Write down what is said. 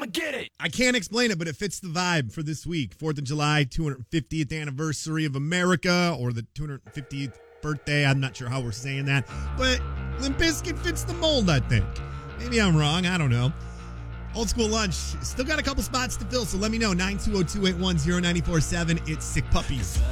get it. I can't explain it, but it fits the vibe for this week. 4th of July, 250th anniversary of America, or the 250th birthday. I'm not sure how we're saying that, but Limp Bizkit fits the mold, I think. Maybe I'm wrong. I don't know. Old School Lunch. Still got a couple spots to fill, so let me know. 920-281-0947. It's Sick Puppies.